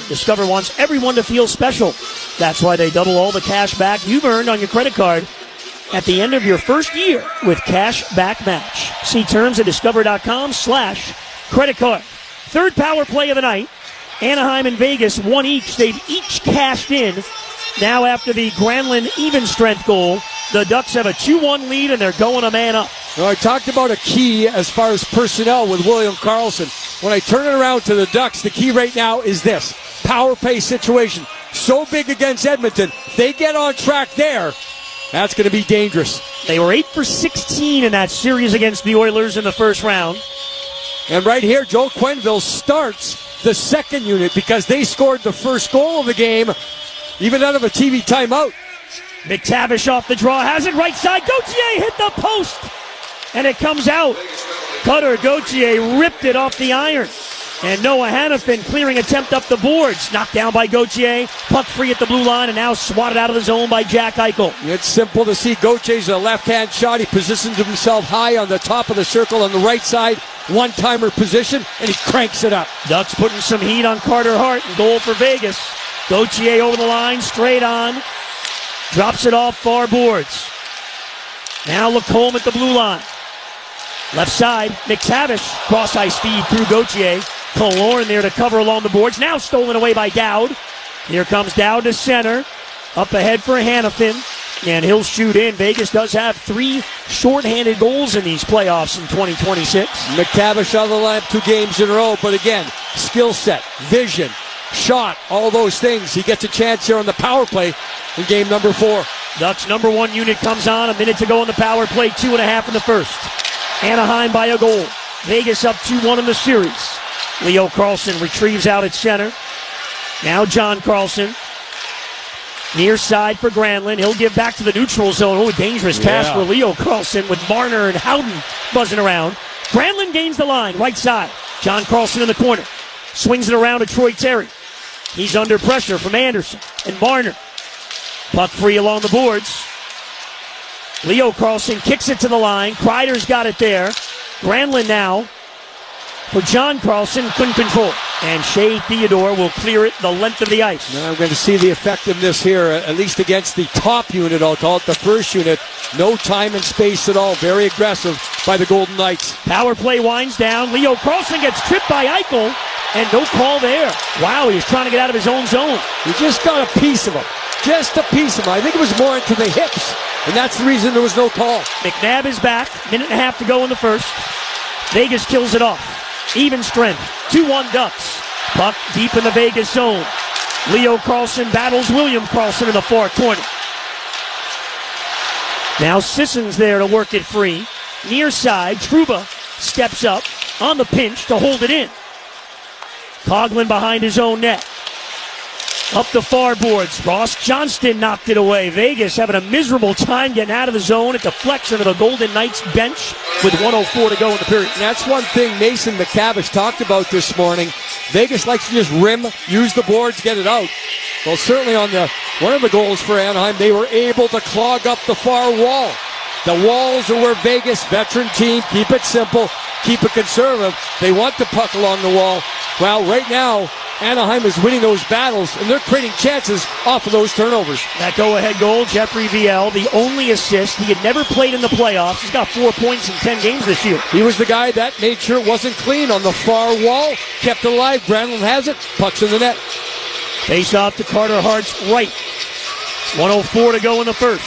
Discover wants everyone to feel special. That's why they double all the cash back you've earned on your credit card at the end of your first year with Cash Back Match. See terms at discover.com/credit card. Third power play of the night. Anaheim and Vegas, one each. They've each cashed in. Now after the Granlund even-strength goal, the Ducks have a 2-1 lead, and they're going a man up. Well, I talked about a key as far as personnel with William Karlsson. When I turn it around to the Ducks, the key right now is this. Power play situation. So big against Edmonton. They get on track there. That's going to be dangerous. They were 8 for 16 in that series against the Oilers in the first round. And right here, Joe Quenneville starts the second unit because they scored the first goal of the game, even out of a TV timeout. McTavish off the draw, has it right side. Gauthier hit the post, and it comes out. Cutter Gauthier ripped it off the iron. And Noah Hannafin clearing attempt up the boards. Knocked down by Gauthier. Puck free at the blue line and now swatted out of the zone by Jack Eichel. It's simple to see. Gauthier's a left-hand shot. He positions himself high on the top of the circle on the right side. One-timer position, and he cranks it up. Ducks putting some heat on Carter Hart and goal for Vegas. Gauthier over the line, straight on. Drops it off far boards. Now Lacombe at the blue line. Left side, McTavish, cross-ice feed through Gauthier. Killorn there to cover along the boards. Now stolen away by Dowd. Here comes Dowd to center. Up ahead for Hannafin. And he'll shoot in. Vegas does have 3 shorthanded goals in these playoffs in 2026. McTavish on the line 2 games in a row. But again, skill set, vision, shot, all those things. He gets a chance here on the power play in game number 4. Ducks number 1 unit comes on. A minute to go on the power play. 2.5 in the first. Anaheim by a goal. Vegas up 2-1 in the series. Leo Carlsson retrieves out at center. Now John Carlson. Near side for Granlund. He'll give back to the neutral zone. Oh, a dangerous pass for Leo Carlsson with Marner and Howden buzzing around. Granlund gains the line, right side. John Carlson in the corner. Swings it around to Troy Terry. He's under pressure from Anderson and Marner. Puck free along the boards. Leo Carlsson kicks it to the line. Kreider's got it there. Granlund now for John Carlson. Couldn't control it. And Shea Theodore will clear it the length of the ice. Now I'm going to see the effectiveness here, at least against the top unit, I'll call it the first unit. No time and space at all. Very aggressive by the Golden Knights. Power play winds down. Leo Carlsson gets tripped by Eichel, and no call there. Wow, he was trying to get out of his own zone. He just got a piece of him. Just a piece of him. I think it was more into the hips, and that's the reason there was no call. McNabb is back. Minute and a half to go in the first. Vegas kills it off. Even strength. 2-1 Ducks. Puck deep in the Vegas zone. Leo Carlsson battles William Karlsson in the far corner. Now Sisson's there to work it free. Near side, Trouba steps up on the pinch to hold it in. Coughlin behind his own net. Up the far boards. Ross Johnston knocked it away. Vegas having a miserable time getting out of the zone. It deflects into the Golden Knights bench with 1:04 to go in the period. And that's one thing Mason McTavish talked about this morning. Vegas likes to just rim, use the boards, get it out. Well, certainly on one of the goals for Anaheim, they were able to clog up the far wall. The walls are where Vegas, veteran team, keep it simple, keep it conservative. They want the puck along the wall. Well, right now, Anaheim is winning those battles, and they're creating chances off of those turnovers. That go-ahead goal, Jeffrey Viel, the only assist. He had never played in the playoffs. He's got 4 points in 10 games this year. He was the guy that made sure it wasn't clean on the far wall, kept it alive. Granlund has it, puck's in the net. Face off to Carter Hart's right. 1:04 to go in the first.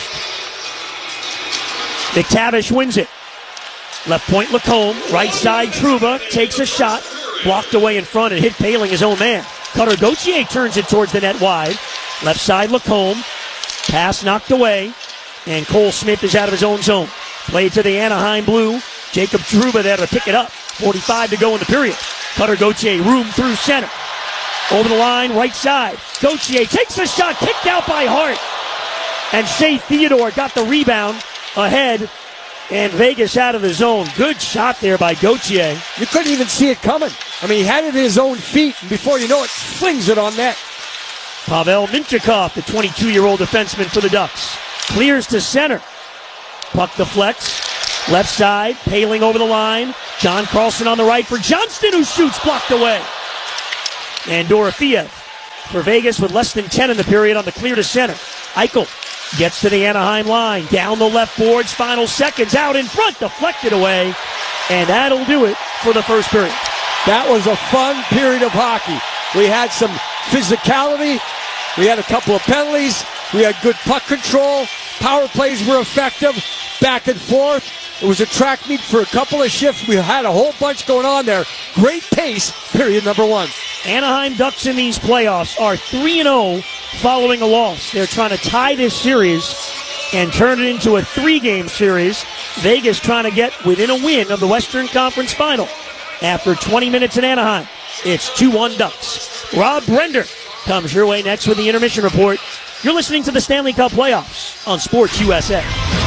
McTavish wins it. Left point Lacombe, right side Trouba takes a shot. Blocked away in front and hit Paling, his own man. Cutter Gauthier turns it towards the net wide. Left side Lacombe. Pass knocked away. And Cole Smith is out of his own zone. Played to the Anaheim Blue. Jacob Trouba there to pick it up. 45 to go in the period. Cutter Gauthier room through center. Over the line, right side. Gauthier takes a shot, kicked out by Hart. And Shea Theodore got the rebound ahead. And Vegas out of the zone. Good shot there by Gauthier. You couldn't even see it coming. I mean, he had it in his own feet, and before you know it, flings it on net. Pavel Mintyukov, the 22-year-old defenseman for the Ducks. Clears to center. Puck deflects. Left side, Paling over the line. John Carlson on the right for Johnston, who shoots, blocked away. And Dorofeev for Vegas with less than 10 in the period on the clear to center. Eichel gets to the Anaheim line. Down the left boards, final seconds, out in front, deflected away. And that'll do it for the first period. That was a fun period of hockey. We had some physicality. We had a couple of penalties. We had good puck control. Power plays were effective. Back and forth. It was a track meet for a couple of shifts. We had a whole bunch going on there. Great pace, period number one. Anaheim Ducks in these playoffs are 3-0 following a loss. They're trying to tie this series and turn it into a 3-game series. Vegas trying to get within a win of the Western Conference Final. After 20 minutes in Anaheim, it's 2-1 Ducks. Rob Brender comes your way next with the intermission report. You're listening to the Stanley Cup Playoffs on Sports USA.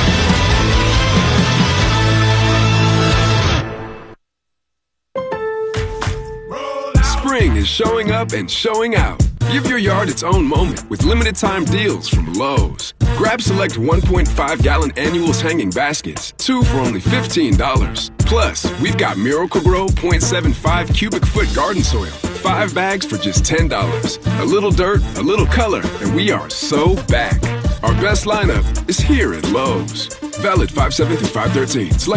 Spring is showing up and showing out. Give your yard its own moment with limited time deals from Lowe's. Grab select 1.5-gallon annuals hanging baskets, 2 for only $15. Plus, we've got Miracle-Gro 0.75 cubic foot garden soil, 5 bags for just $10. A little dirt, a little color, and we are so back. Our best lineup is here at Lowe's. Valid 5/7 through 5/13. Select